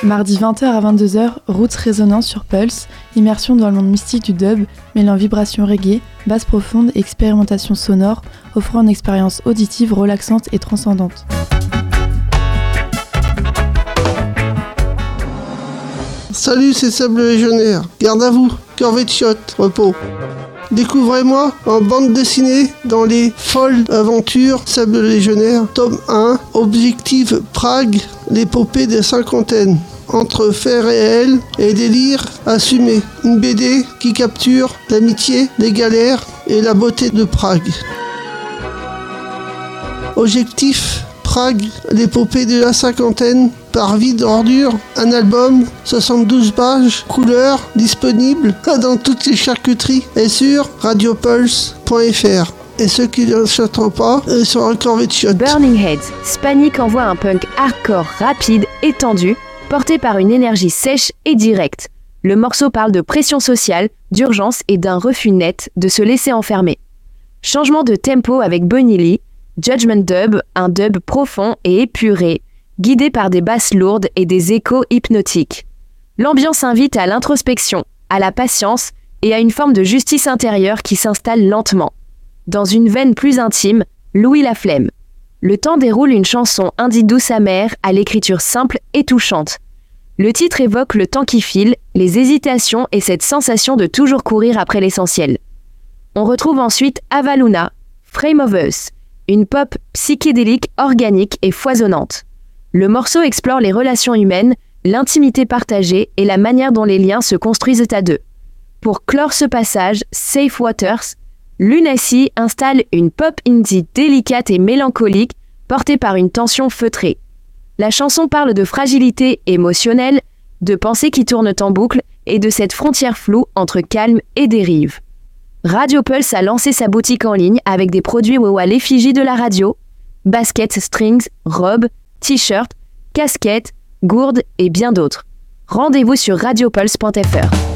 Mardi 20h à 22h, Roots Résonance sur Pulse, immersion dans le monde mystique du dub, mêlant vibrations reggae, basse profonde et expérimentation sonore, offrant une expérience auditive relaxante et transcendante. Salut, c'est Sable Légionnaire. Garde à vous, corvée de chiottes, repos. Découvrez-moi en bande dessinée dans les folles aventures Sable Légionnaire, tome 1, Objectif Prague, l'épopée des cinquantaines. Entre faits réels et délires assumés. Une BD qui capture l'amitié, les galères et la beauté de Prague. Objectif Prague, l'épopée de la cinquantaine, par Vide Ordure, un album, 72 pages, couleur, disponible dans toutes les charcuteries et sur radiopulse.fr. Et ceux qui ne chanteront pas sont encore de chiottes. Burning Heads, Spanic envoie un punk hardcore rapide et tendu, porté par une énergie sèche et directe. Le morceau parle de pression sociale, d'urgence et d'un refus net de se laisser enfermer. Changement de tempo avec Bunny Lee, Judgment Dub, un dub profond et épuré, guidé par des basses lourdes et des échos hypnotiques. L'ambiance invite à l'introspection, à la patience et à une forme de justice intérieure qui s'installe lentement. Dans une veine plus intime, Louis Laflemme. Le temps déroule une chanson indie douce amère à l'écriture simple et touchante. Le titre évoque le temps qui file, les hésitations et cette sensation de toujours courir après l'essentiel. On retrouve ensuite Avaluna, Frame of Us, une pop psychédélique organique et foisonnante. Le morceau explore les relations humaines, l'intimité partagée et la manière dont les liens se construisent à deux. Pour clore ce passage, Safe Waters, Lunacy installe une pop indie délicate et mélancolique portée par une tension feutrée. La chanson parle de fragilité émotionnelle, de pensées qui tournent en boucle et de cette frontière floue entre calme et dérive. Radio Pulse a lancé sa boutique en ligne avec des produits WoW à l'effigie de la radio, baskets, strings, robes, t-shirts, casquettes, gourdes et bien d'autres. Rendez-vous sur radiopulse.fr.